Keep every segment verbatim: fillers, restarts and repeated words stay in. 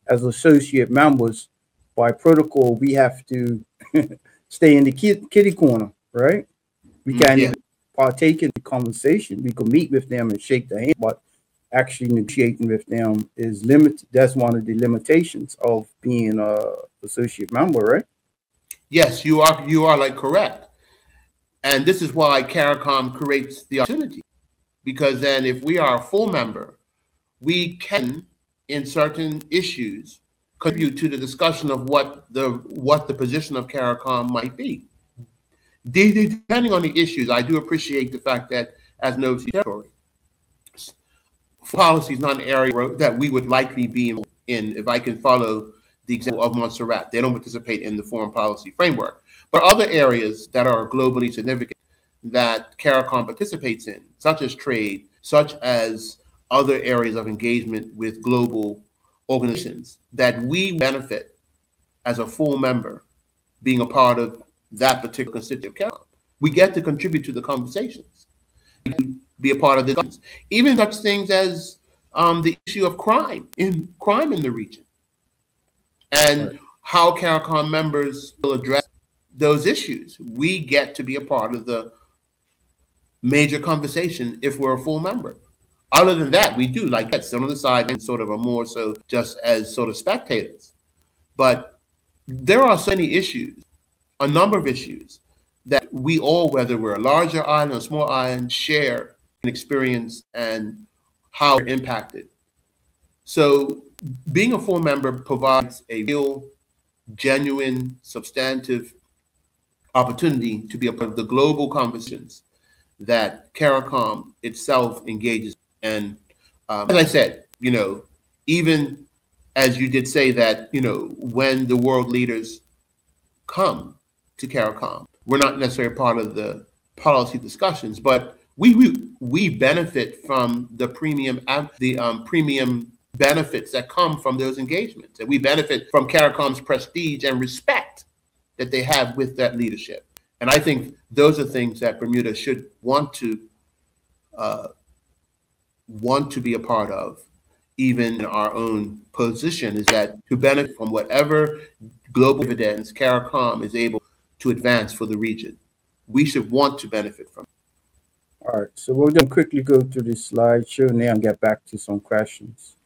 as associate members, by protocol, we have to stay in the kid, kitty corner, right? We Mm, can't yeah. even partake in the conversation. We can meet with them and shake their hand, but actually negotiating with them is limited. That's one of the limitations of being a associate member, right? Yes, you are you are like correct. And this is why CARICOM creates the opportunity. Because then if we are a full member, we can, in certain issues, contribute to the discussion of what the what the position of CARICOM might be. Depending on the issues, I do appreciate the fact that as no territory, policy is not an area that we would likely be in. If I can follow the example of Montserrat, they don't participate in the foreign policy framework. But other areas that are globally significant that CARICOM participates in, such as trade, such as other areas of engagement with global organizations, that we benefit as a full member being a part of that particular constituent of CARICOM. We get to contribute to the conversations, be a part of the discussions, even such things as um, the issue of crime in crime in the region, and Right. how CARICOM members will address those issues. We get to be a part of the major conversation if we're a full member. Other than that, we do like that, sit on the side and sort of are more so just as sort of spectators. But there are so many issues, a number of issues that we all, whether we're a larger island or a small island, share and experience and how we're impacted. So being a full member provides a real, genuine, substantive opportunity to be a part of the global conversations that CARICOM itself engages. And um, as I said, you know, even as you did say that, you know, when the world leaders come to CARICOM, we're not necessarily part of the policy discussions, but we we, we benefit from the premium the um, premium benefits that come from those engagements, and we benefit from CARICOM's prestige and respect that they have with that leadership. And I think those are things that Bermuda should want to uh, want to be a part of, even in our own position, is that to benefit from whatever global dividends CARICOM is able to advance for the region. We should want to benefit from it. All right. So we'll just quickly go through this slideshow now and get back to some questions.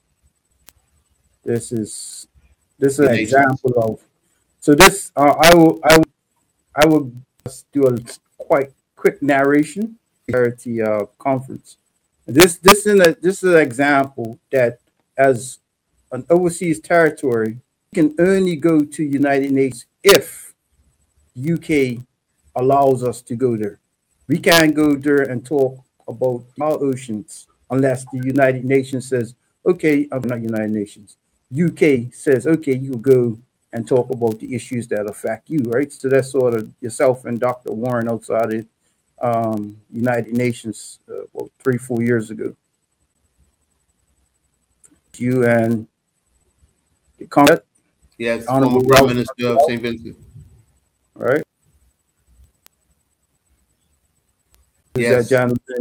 This is this is an example of. So this uh, I will I will I will just do a quite quick narration at the uh, conference. This this is a this is an example that as an overseas territory can only go to United Nations if U K allows us to go there. We can't go there and talk about our oceans unless the United Nations says, okay, I'm not United Nations. U K says, okay, you go and talk about the issues that affect you, right? So that's sort of yourself and Doctor Warren outside the um, United Nations, uh, well, three, four years ago. You and the comment. Yes, former Prime Minister of Saint Vincent. Right. Yes.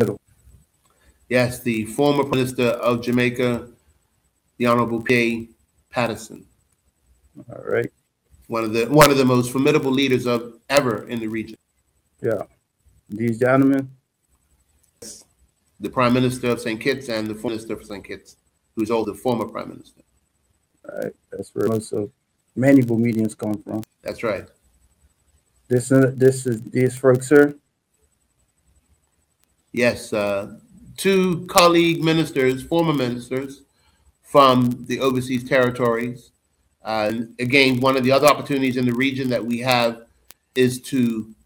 Yes, the former Minister of Jamaica, the Honorable P. Patterson. All right. One of the one of the most formidable leaders of ever in the region. Yeah. These gentlemen. The Prime Minister of Saint Kitts and the former Minister of Saint Kitts, who's also the former Prime Minister. All right. That's where most of many Bermudians come from. That's right. This uh, this is these folks, sir. Yes, uh, two colleague ministers, former ministers from the overseas territories. Uh, and again, one of the other opportunities in the region that we have is to